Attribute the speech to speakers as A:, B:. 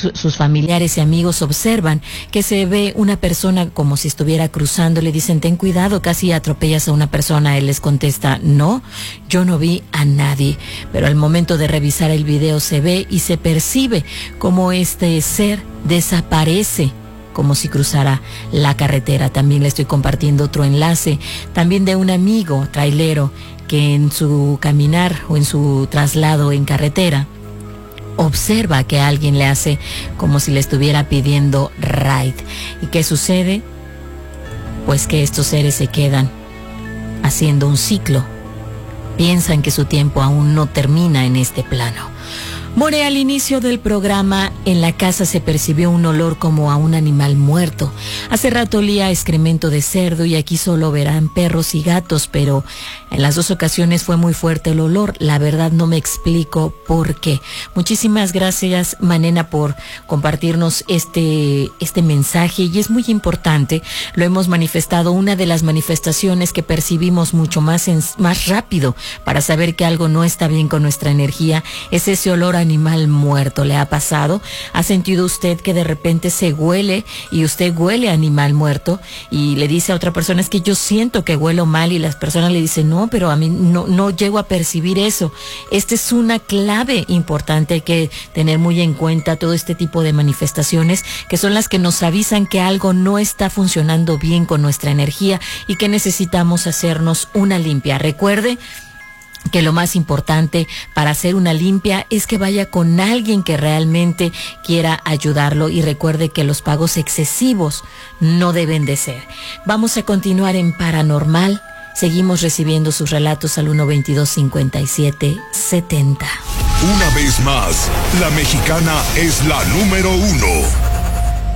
A: sus familiares y amigos observan que se ve una persona como si estuviera cruzando. Le dicen, ten cuidado, casi atropellas a una persona. Él les contesta, no, yo no vi a nadie. Pero al momento de revisar el video se ve y se percibe como este ser desaparece, como si cruzara la carretera. También le estoy compartiendo otro enlace, también de un amigo trailero que en su caminar o en su traslado en carretera observa que alguien le hace como si le estuviera pidiendo ride. ¿Y qué sucede? Pues que estos seres se quedan haciendo un ciclo. Piensan que su tiempo aún no termina en este plano. More, al inicio del programa, en la casa se percibió un olor como a un animal muerto. Hace rato olía a excremento de cerdo y aquí solo verán perros y gatos, pero en las dos ocasiones fue muy fuerte el olor. La verdad no me explico por qué. Muchísimas gracias, Manena, por compartirnos este mensaje, y es muy importante. Lo hemos manifestado, una de las manifestaciones que percibimos mucho más rápido para saber que algo no está bien con nuestra energía es ese olor a animal muerto. ¿Le ha pasado? ¿Ha sentido usted que de repente se huele y usted huele a animal muerto y le dice a otra persona, es que yo siento que huelo mal, y las personas le dicen, no, pero a mí no llego a percibir eso? Esta es una clave importante. Hay que tener muy en cuenta todo este tipo de manifestaciones, que son las que nos avisan que algo no está funcionando bien con nuestra energía y que necesitamos hacernos una limpia. Recuerde que lo más importante para hacer una limpia es que vaya con alguien que realmente quiera ayudarlo, y recuerde que los pagos excesivos no deben de ser. Vamos a continuar en Paranormal. Seguimos recibiendo sus relatos al 122-5770.
B: Una vez más, la mexicana es la número 1.